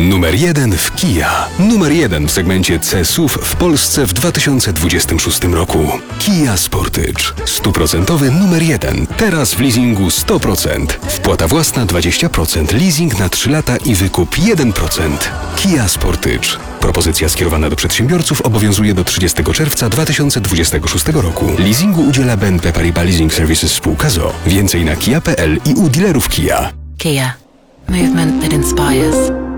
Numer 1 w Kia. Numer 1 w segmencie C-SUV w Polsce w 2026 roku. Kia Sportage. 100% numer 1. Teraz w leasingu 100%. Wpłata własna 20%, leasing na 3 lata i wykup 1%. Kia Sportage. Propozycja skierowana do przedsiębiorców obowiązuje do 30 czerwca 2026 roku. Leasingu udziela BNP Paribas Leasing Services spółka z o.o. Więcej na kia.pl i u dealerów Kia. Kia. Movement that inspires.